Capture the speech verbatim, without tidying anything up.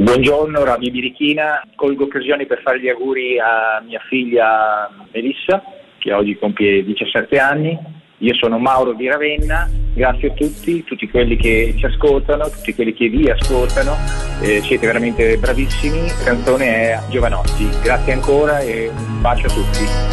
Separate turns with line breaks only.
Buongiorno, Radio Birichina. Colgo occasione per fare gli auguri a mia figlia Melissa, che oggi compie diciassette anni. Io sono Mauro di Ravenna. Grazie a tutti, tutti quelli che ci ascoltano, tutti quelli che vi ascoltano. Eh, siete veramente bravissimi. La canzone è Giovanotti. Grazie ancora e un bacio a tutti.